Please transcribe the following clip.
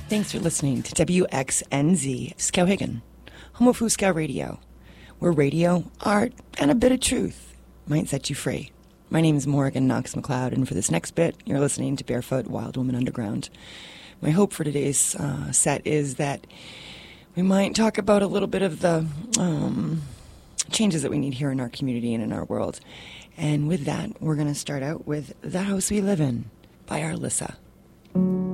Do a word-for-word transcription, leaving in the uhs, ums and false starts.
Thanks for listening to W X N Z Skowhegan, home of Fooskow Radio, where radio, art, and a bit of truth might set you free. My name is Morgan Knox McLeod, and for this next bit, you're listening to Barefoot Wild Woman Underground. My hope for today's uh, set is that we might talk about a little bit of the um, changes that we need here in our community and in our world. And with that, we're going to start out with The House We Live In by Arlissa.